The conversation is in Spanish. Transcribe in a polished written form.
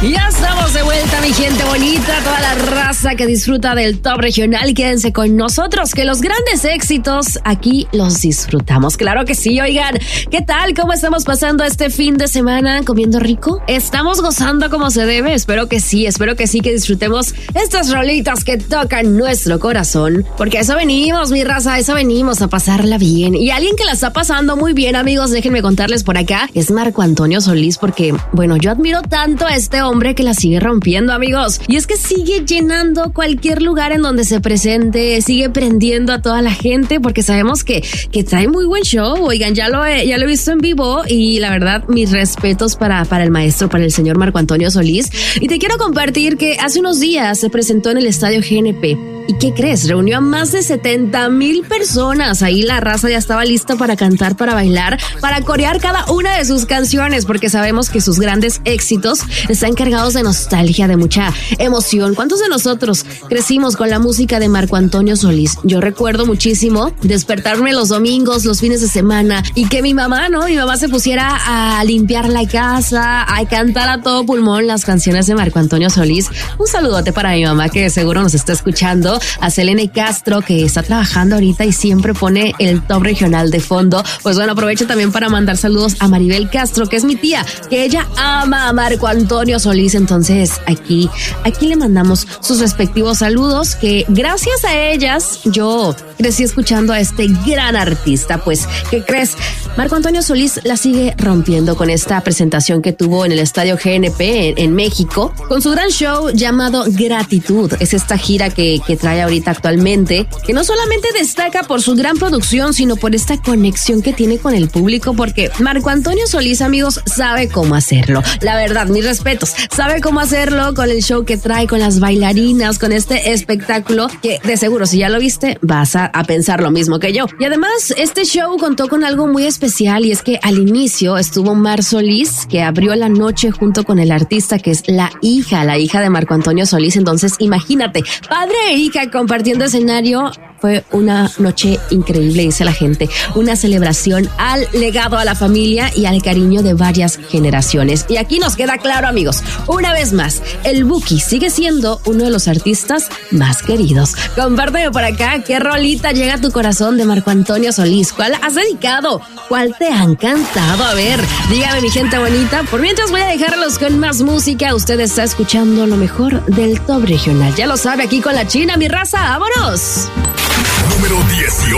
Ya estamos de vuelta, mi gente bonita, toda la raza que disfruta del top regional. Quédense con nosotros, que los grandes éxitos aquí los disfrutamos. Claro que sí, oigan, ¿qué tal? ¿Cómo estamos pasando este fin de semana? ¿Comiendo rico? ¿Estamos gozando como se debe? Espero que sí, que disfrutemos estas rolitas que tocan nuestro corazón. Porque a eso venimos, mi raza, a eso venimos, a pasarla bien. Y alguien que la está pasando muy bien, amigos, déjenme contarles por acá, es Marco Antonio Solís, porque, bueno, yo admiro tanto a este hombre que la sigue rompiendo, amigos. Y es que sigue llenando cualquier lugar en donde se presente, sigue prendiendo a toda la gente, porque sabemos que trae muy buen show. Oigan, ya lo he visto en vivo y la verdad, mis respetos para el maestro, para el señor Marco Antonio Solís. Y te quiero compartir que hace unos días se presentó en el estadio GNP. ¿Y qué crees? Reunió a más de 70,000 personas. Ahí la raza ya estaba lista para cantar, para bailar, para corear cada una de sus canciones, porque sabemos que sus grandes éxitos están cargados de nostalgia, de mucha emoción. ¿Cuántos de nosotros crecimos con la música de Marco Antonio Solís? Yo recuerdo muchísimo despertarme los domingos, los fines de semana, y que mi mamá se pusiera a limpiar la casa, a cantar a todo pulmón las canciones de Marco Antonio Solís. Un saludote para mi mamá, que seguro nos está escuchando, a Selene Castro, que está trabajando ahorita y siempre pone el top regional de fondo. Pues bueno, aprovecho también para mandar saludos a Maribel Castro, que es mi tía, que ella ama a Marco Antonio Solís. Entonces aquí le mandamos sus respectivos saludos, que gracias a ellas yo crecí escuchando a este gran artista. Pues, ¿qué crees? Marco Antonio Solís la sigue rompiendo con esta presentación que tuvo en el estadio GNP en México, con su gran show llamado Gratitud. Es esta gira que trae ahorita actualmente, que no solamente destaca por su gran producción, sino por esta conexión que tiene con el público, porque Marco Antonio Solís, amigos, sabe cómo hacerlo. La verdad, mis respetos, sabe cómo hacerlo con el show que trae, con las bailarinas, con este espectáculo que de seguro, si ya lo viste, vas a pensar lo mismo que yo. Y además, este show contó con algo muy especial, y es que al inicio estuvo Mar Solís, que abrió la noche junto con el artista, que es la hija de Marco Antonio Solís. Entonces, imagínate, padre e hija compartiendo escenario. Fue una noche increíble, dice la gente. Una celebración al legado, a la familia y al cariño de varias generaciones. Y aquí nos queda claro, amigos, una vez más, el Buki sigue siendo uno de los artistas más queridos. Compárteme por acá qué rolita llega a tu corazón de Marco Antonio Solís. ¿Cuál has dedicado? ¿Cuál te han cantado? A ver, dígame, mi gente bonita. Por mientras voy a dejarlos con más música. Usted está escuchando lo mejor del top regional. Ya lo sabe, aquí con la China, mi raza. ¡Vámonos! Número 18.